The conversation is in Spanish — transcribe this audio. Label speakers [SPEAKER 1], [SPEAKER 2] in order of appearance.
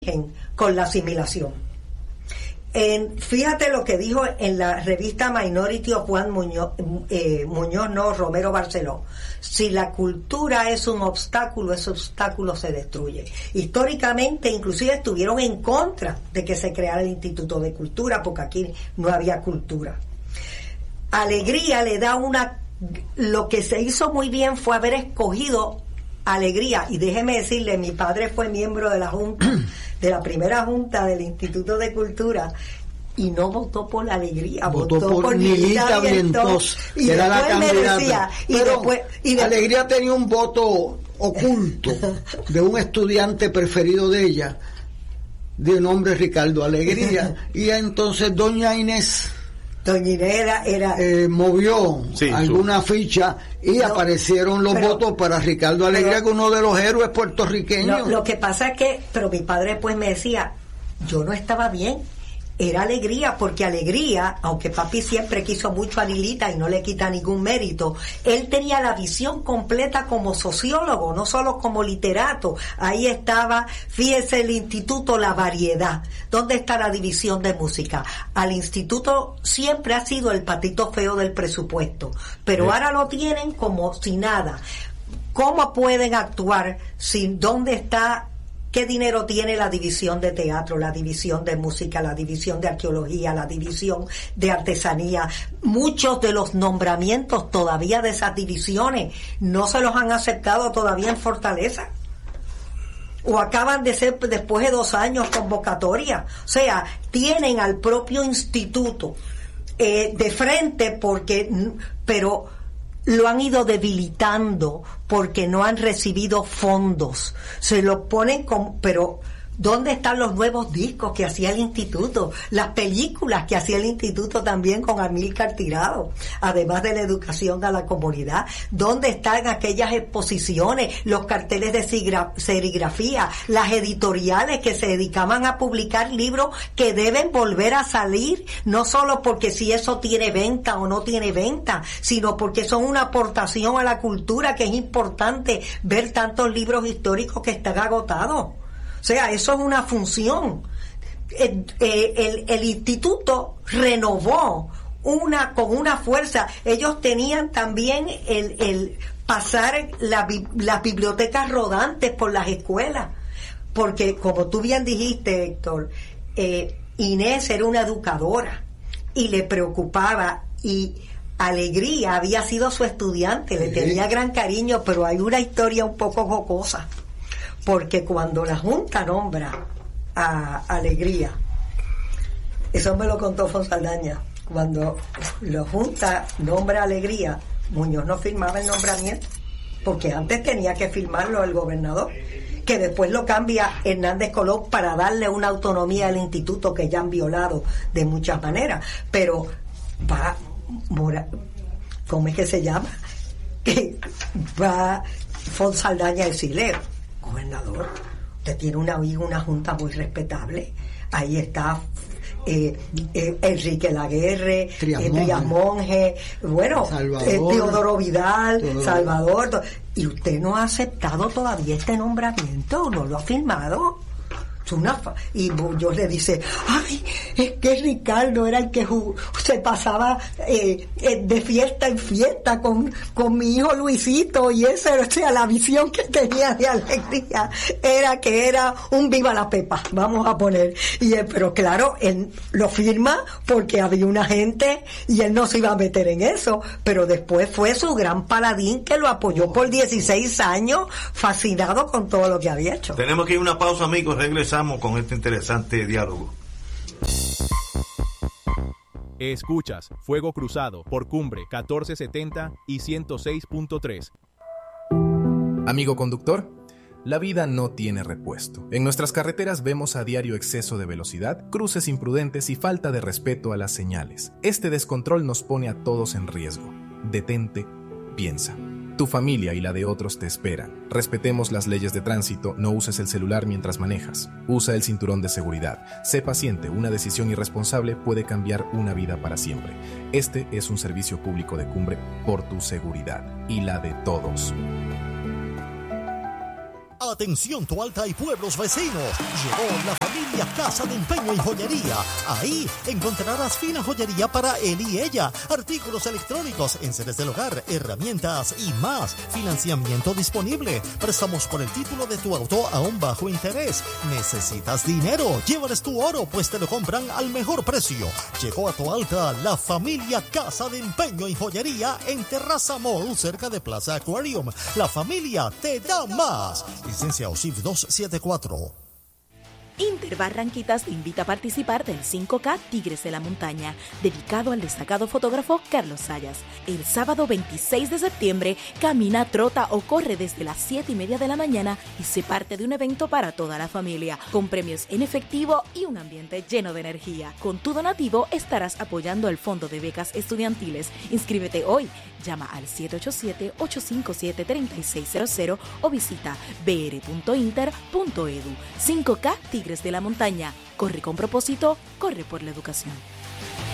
[SPEAKER 1] con la asimilación. Fíjate lo que dijo en la revista Minority of Juan Romero Barceló. Si la cultura es un obstáculo, ese obstáculo se destruye. Históricamente, inclusive estuvieron en contra de que se creara el Instituto de Cultura, porque aquí no había cultura. Alegría le da lo que se hizo muy bien fue haber escogido Alegría, y déjeme decirle, mi padre fue miembro de la junta, de la primera junta del Instituto de Cultura, y no votó por la Alegría, votó por Nilita Vientos,
[SPEAKER 2] que era la candidata. Alegría tenía un voto oculto de un estudiante preferido de ella, de nombre Ricardo Alegría, y entonces doña Inés movió alguna ficha y aparecieron los votos para Ricardo Alegría, que es uno de los héroes puertorriqueños.
[SPEAKER 1] Lo que pasa es que, pero mi padre pues me decía, yo no estaba bien, era Alegría, porque Alegría, aunque papi siempre quiso mucho a Nilita y no le quita ningún mérito, él tenía la visión completa como sociólogo, no solo como literato. Ahí estaba, fíjese, el instituto, la variedad. ¿Dónde está la división de música? Al instituto siempre ha sido el patito feo del presupuesto, pero ahora lo tienen como si nada. ¿Cómo pueden actuar sin dónde está? ¿Qué dinero tiene la división de teatro, la división de música, la división de arqueología, la división de artesanía? Muchos de los nombramientos todavía de esas divisiones no se los han aceptado todavía en Fortaleza. O acaban de ser después de 2 años convocatoria. O sea, tienen al propio instituto de frente pero lo han ido debilitando porque no han recibido fondos. Se lo ponen pero ¿dónde están los nuevos discos que hacía el instituto? Las películas que hacía el instituto también con Amílcar Tirado, además de la educación a la comunidad. ¿Dónde están aquellas exposiciones, los carteles de serigrafía, las editoriales que se dedicaban a publicar libros que deben volver a salir? No solo porque si eso tiene venta o no tiene venta, sino porque son una aportación a la cultura, que es importante ver tantos libros históricos que están agotados. O sea, eso es una función. El instituto renovó con una fuerza. Ellos tenían también el pasar las bibliotecas rodantes por las escuelas. Porque, como tú bien dijiste, Héctor, Inés era una educadora y le preocupaba, y Alegría había sido su estudiante, le tenía gran cariño, pero hay una historia un poco jocosa. Porque cuando la Junta nombra a Alegría, eso me lo contó Fonsaldaña, cuando la Junta nombra a Alegría, Muñoz no firmaba el nombramiento, porque antes tenía que firmarlo el gobernador, que después lo cambia Hernández Colón para darle una autonomía al instituto que ya han violado de muchas maneras. Pero ¿cómo es que se llama? Va Fonsaldaña a decirle: gobernador, usted tiene una junta muy respetable. Ahí está Enrique Laguerre, Trías Monge, Teodoro Vidal, Salvador, y usted no ha aceptado todavía este nombramiento, no lo ha firmado. Y Muñoz le dice: ay, es que Ricardo era el que se pasaba de fiesta en fiesta con mi hijo Luisito, y esa era la visión que tenía de Alegría, era que era un viva la pepa, vamos a poner. Pero claro, él lo firma porque había una gente y él no se iba a meter en eso, pero después fue su gran paladín que lo apoyó por 16 años, fascinado con todo lo que había hecho.
[SPEAKER 3] Tenemos que ir a una pausa, amigos, regresamos con este interesante diálogo.
[SPEAKER 4] Escuchas Fuego Cruzado por Cumbre 1470 y 106.3.
[SPEAKER 5] Amigo conductor, la vida no tiene repuesto. En nuestras carreteras vemos a diario exceso de velocidad, cruces imprudentes y falta de respeto a las señales. Este descontrol nos pone a todos en riesgo. Detente, piensa. Tu familia y la de otros te esperan. Respetemos las leyes de tránsito, no uses el celular mientras manejas. Usa el cinturón de seguridad. Sé paciente, una decisión irresponsable puede cambiar una vida para siempre. Este es un servicio público de Cumbre por tu seguridad y la de todos.
[SPEAKER 6] Atención Toalta y pueblos vecinos, llegó la familia Casa de Empeño y Joyería. Ahí encontrarás fina joyería para él y ella, artículos electrónicos, enseres del hogar, herramientas y más. Financiamiento disponible, préstamos por el título de tu auto a un bajo interés. ¿Necesitas dinero? Llévales tu oro, pues te lo compran al mejor precio. Llegó a Toalta la familia Casa de Empeño y Joyería en Terraza Mall, cerca de Plaza Aquarium. La familia te da más. Licencia OSIF 274.
[SPEAKER 7] Inter Barranquitas te invita a participar del 5K Tigres de la Montaña, dedicado al destacado fotógrafo Carlos Sayas. El sábado 26 de septiembre, camina, trota o corre desde las 7:30 de la mañana y sé parte de un evento para toda la familia, con premios en efectivo y un ambiente lleno de energía. Con tu donativo estarás apoyando el Fondo de Becas Estudiantiles. Inscríbete hoy. Llama al 787-857-3600 o visita br.inter.edu. 5K Tigres de la Montaña. Corre con propósito, corre por la educación.